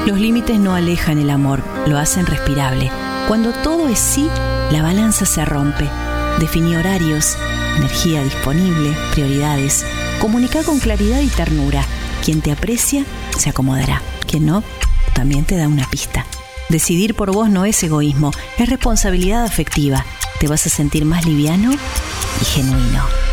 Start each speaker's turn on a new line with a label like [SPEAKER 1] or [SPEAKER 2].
[SPEAKER 1] Los límites no alejan el amor, lo hacen respirable. Cuando todo es sí, la balanza se rompe. Definí horarios, energía disponible, prioridades. Comunica con claridad y ternura. Quien te aprecia, se acomodará. Quien no, también te da una pista. Decidir por vos no es egoísmo, es responsabilidad afectiva. Te vas a sentir más liviano y genuino.